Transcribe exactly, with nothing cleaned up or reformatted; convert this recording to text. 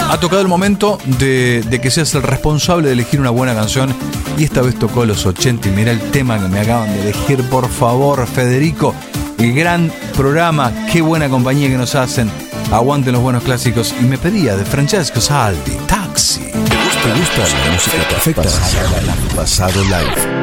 Ha tocado el momento de, de que seas el responsable de elegir una buena canción. Y esta vez tocó los ochenta. Y mira el tema que me acaban de elegir, por favor, Federico. El gran programa, qué buena compañía que nos hacen. Aguanten los buenos clásicos. Y me pedía de Francesco Salvi, Taxi. ¿Te gusta, ¿Te gusta la música perfecta? Pasado Live.